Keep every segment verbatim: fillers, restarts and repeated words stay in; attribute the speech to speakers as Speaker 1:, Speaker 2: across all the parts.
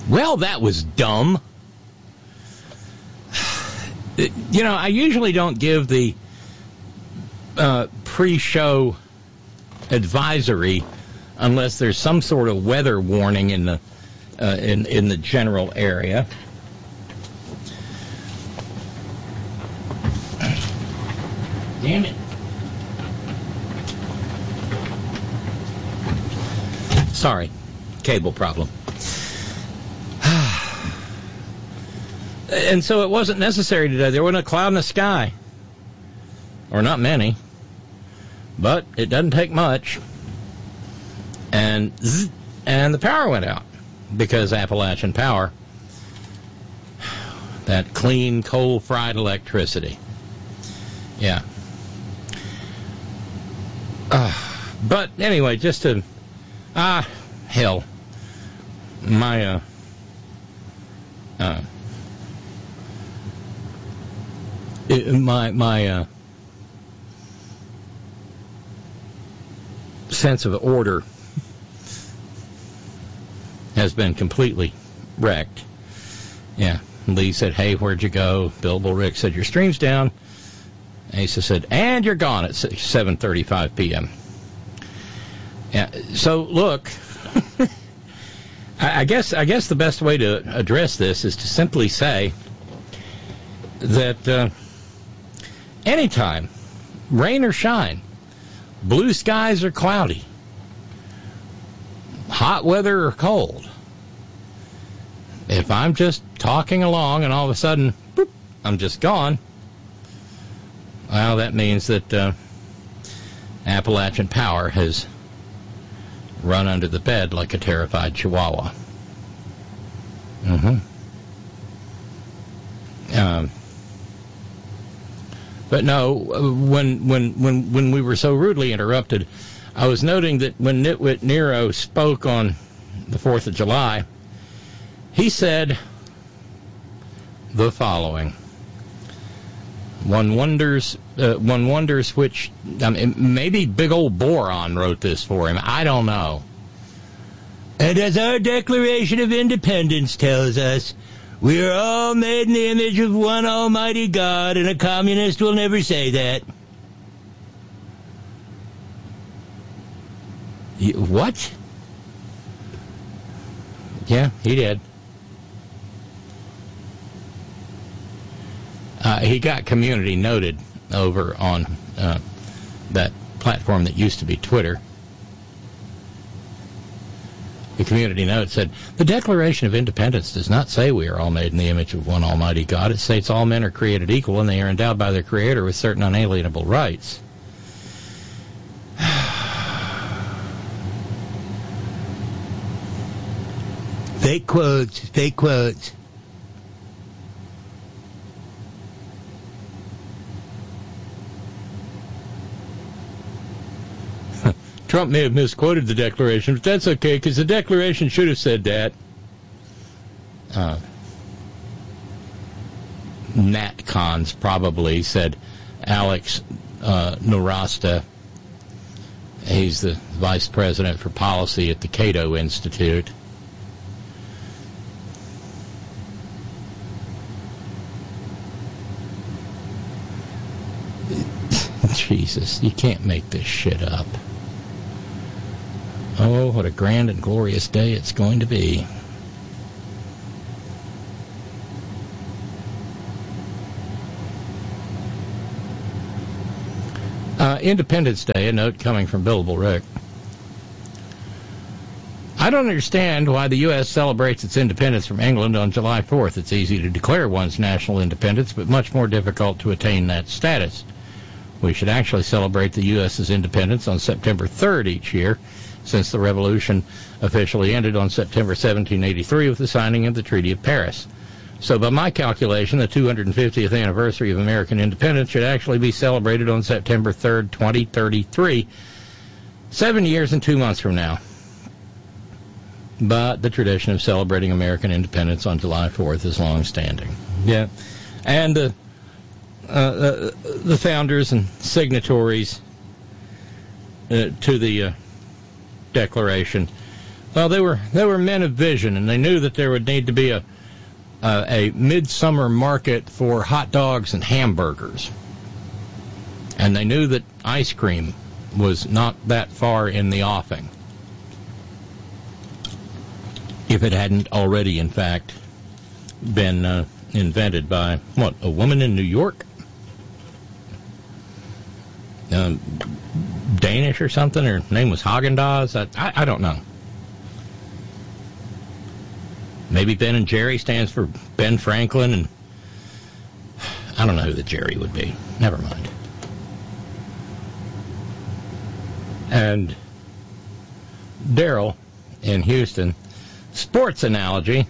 Speaker 1: Well, that was dumb. You know, I usually don't give the uh, pre-show advisory unless there's some sort of weather warning in the uh, in in the general area. Damn it. Sorry, cable problem. And so it wasn't necessary today. There wasn't a cloud in the sky. Or not many. But it doesn't take much. And zzz, and the power went out. Because Appalachian Power, that clean, coal-fried electricity. Yeah. Uh, but anyway, just to... Ah, hell. My, uh... Uh... My my uh, sense of order has been completely wrecked. Yeah, Lee said, "Hey, where'd you go?" Billable Rick said, "Your stream's down." Asa said, "And you're gone at seven thirty-five p.m. Yeah. So look, I, I guess I guess the best way to address this is to simply say that. Uh, Anytime, rain or shine, blue skies or cloudy, hot weather or cold, if I'm just talking along and all of a sudden, boop, I'm just gone, well, that means that uh, Appalachian Power has run under the bed like a terrified chihuahua. Mm-hmm. Um... But no, when when when when we were so rudely interrupted, I was noting that when Nitwit Nero spoke on the fourth of July, he said the following. One wonders, uh, one wonders which, I mean, maybe big old Boron wrote this for him. I don't know. And as our Declaration of Independence tells us, we are all made in the image of one almighty God, and a communist will never say that. You, what? Yeah, he did. Uh, he got community noted over on uh, that platform that used to be Twitter. The community note said, the Declaration of Independence does not say we are all made in the image of one almighty God. It states all men are created equal and they are endowed by their Creator with certain unalienable rights. Fake quotes, fake quotes. Trump may have misquoted the Declaration, but that's okay, because the Declaration should have said that. Uh, NatCons probably said Alex uh, Nowrasteh. He's the vice president for policy at the Cato Institute. Jesus, you can't make this shit up. Oh, what a grand and glorious day it's going to be. Uh, Independence Day, a note coming from Billable Rick. I don't understand why the U S celebrates its independence from England on July fourth. It's easy to declare one's national independence, but much more difficult to attain that status. We should actually celebrate the U S's independence on September third each year, since the revolution officially ended on September seventeen eighty-three with the signing of the Treaty of Paris. So by my calculation, the two hundred fiftieth anniversary of American independence should actually be celebrated on September third, twenty thirty-three, seven years and two months from now. But the tradition of celebrating American independence on July fourth is long-standing. Yeah, and the uh, uh, the founders and signatories uh, to the uh, Declaration Well, they were they were men of vision, and they knew that there would need to be a uh, a midsummer market for hot dogs and hamburgers, and they knew that ice cream was not that far in the offing, if it hadn't already, in fact, been uh, invented by what, a woman in New York, um, Danish or something. Her name was Haagen-Dazs. I, I, I don't know. Maybe Ben and Jerry stands for Ben Franklin, and I don't know who the Jerry would be. Never mind. And Daryl in Houston, sports analogy.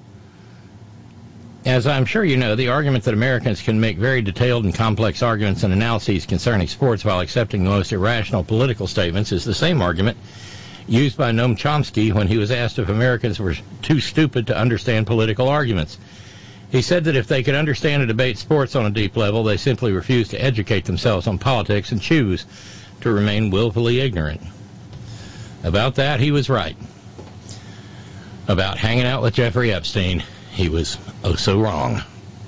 Speaker 1: As I'm sure you know, the argument that Americans can make very detailed and complex arguments and analyses concerning sports while accepting the most irrational political statements is the same argument used by Noam Chomsky when he was asked if Americans were too stupid to understand political arguments. He said that if they could understand and debate sports on a deep level, they simply refuse to educate themselves on politics and choose to remain willfully ignorant. About that, he was right. About hanging out with Jeffrey Epstein, he was oh so wrong.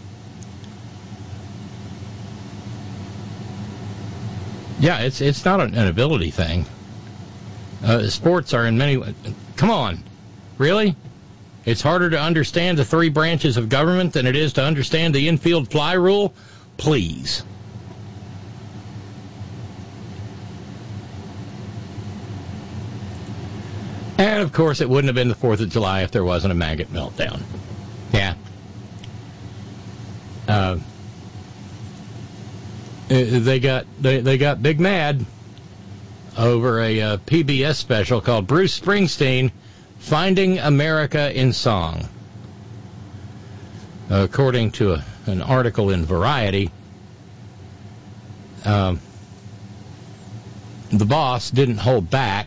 Speaker 1: Yeah, it's it's not an ability thing. Uh, sports are in many ways... Come on. Really? It's harder to understand the three branches of government than it is to understand the infield fly rule? Please. And, of course, it wouldn't have been the fourth of July if there wasn't a maggot meltdown. Yeah. Uh, they got they, they got big mad over a uh, P B S special called Bruce Springsteen, Finding America in Song. Uh, according to a, an article in Variety, um, the boss didn't hold back.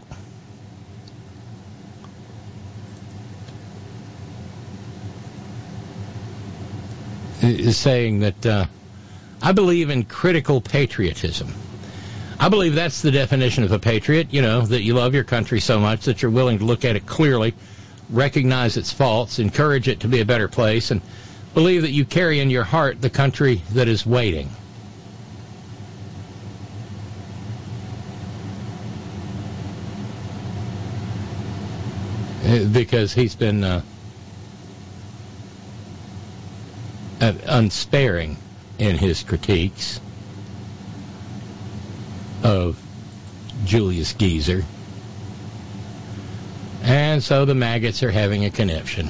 Speaker 1: Is saying that uh, I believe in critical patriotism. I believe that's the definition of a patriot, you know, that you love your country so much that you're willing to look at it clearly, recognize its faults, encourage it to be a better place, and believe that you carry in your heart the country that is waiting. Because he's been uh, unsparing in his critiques of Julius Geezer. And so the maggots are having a conniption.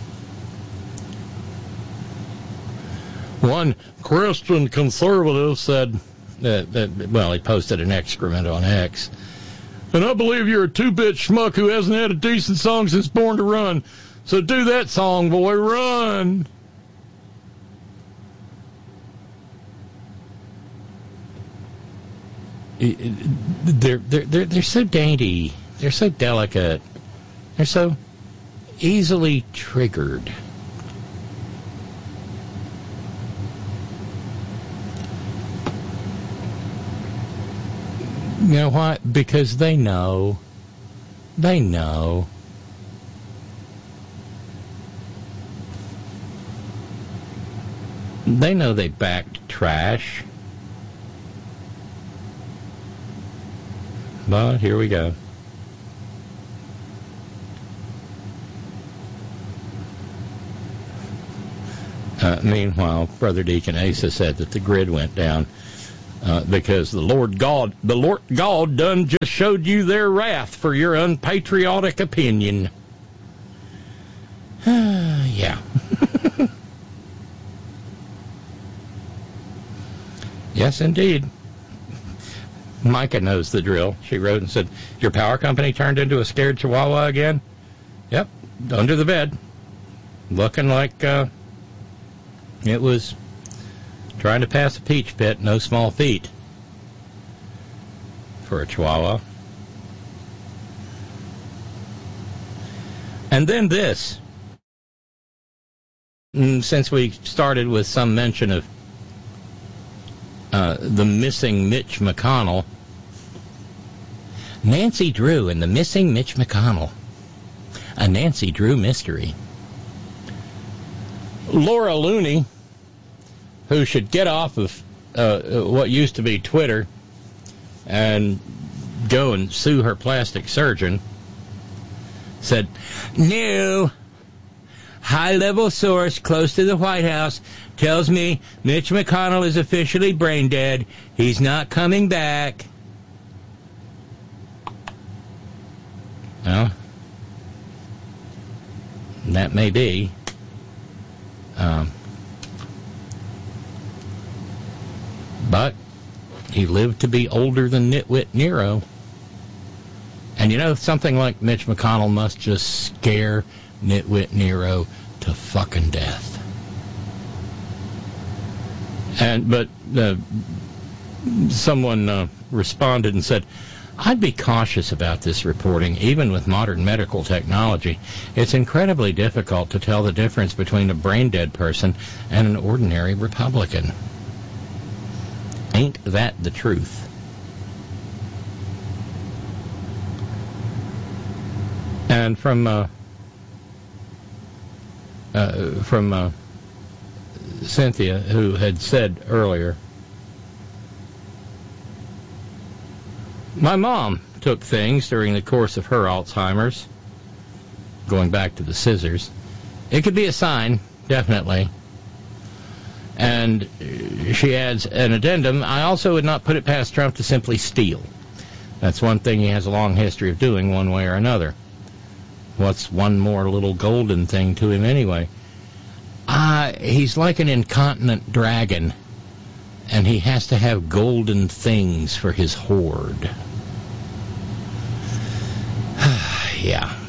Speaker 1: One Christian conservative said, that, that, well, he posted an excrement on X, and I believe you're a two-bit schmuck who hasn't had a decent song since Born to Run. So do that song, boy, run! They're, they're, they're, they're so dainty. They're so delicate. They're so easily triggered. You know why? Because they know. They know. They know they backed trash. But here we go. Uh, meanwhile, Brother Deacon Asa said that the grid went down uh, because the Lord God, the Lord God done just showed you their wrath for your unpatriotic opinion. Uh, yeah. Yes, indeed. Micah knows the drill. She wrote and said, your power company turned into a scared chihuahua again? Yep, under the bed. Looking like uh, it was trying to pass a peach pit, no small feat for a chihuahua. And then this. Since we started with some mention of uh, the missing Mitch McConnell, Nancy Drew and the missing Mitch McConnell. a Nancy Drew mystery. Laura Looney, who should get off of uh, what used to be Twitter and go and sue her plastic surgeon, said, "No, high-level source close to the White House tells me Mitch McConnell is officially brain dead. He's not coming back." Well, that may be. Um, but he lived to be older than Nitwit Nero. And you know, something like Mitch McConnell must just scare Nitwit Nero to fucking death. And but uh, someone uh, responded and said, "I'd be cautious about this reporting, even with modern medical technology. It's incredibly difficult to tell the difference between a brain-dead person and an ordinary Republican." Ain't that the truth? And from uh, uh, from uh, Cynthia, who had said earlier, "My mom took things during the course of her Alzheimer's," going back to the scissors. "It could be a sign, definitely." And she adds an addendum, "I also would not put it past Trump to simply steal. That's one thing he has a long history of doing one way or another. What's one more little golden thing to him anyway? Ah, uh, he's like an incontinent dragon, and he has to have golden things for his hoard." Yeah.